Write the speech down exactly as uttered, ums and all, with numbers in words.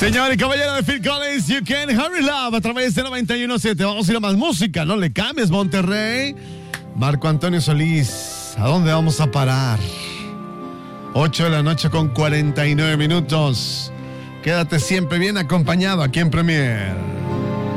Señor y caballero de Phil Collins, You Can Hurry Love a través de noventa y uno punto siete. Vamos a ir a más música, no le cambies, Monterrey. Marco Antonio Solís, ¿a dónde vamos a parar? ocho de la noche con cuarenta y nueve minutos. Quédate siempre bien acompañado aquí en Premier.